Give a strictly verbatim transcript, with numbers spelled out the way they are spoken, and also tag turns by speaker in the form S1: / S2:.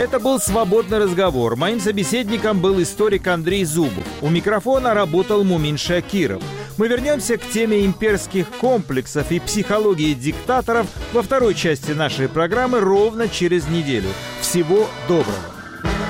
S1: Это был «Свободный разговор». Моим собеседником был историк Андрей Зубов. У микрофона работал Мумин Шакиров. Мы вернемся к теме имперских комплексов и психологии диктаторов во второй части нашей программы ровно через неделю. Всего доброго!